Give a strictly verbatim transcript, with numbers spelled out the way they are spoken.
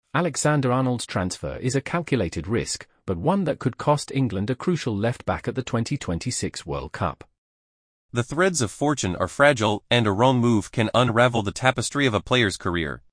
Alexander-Arnold's transfer is a calculated risk, but one that could cost England a crucial left-back at the twenty twenty-six World Cup. The threads of fortune are fragile, and a wrong move can unravel the tapestry of a player's career.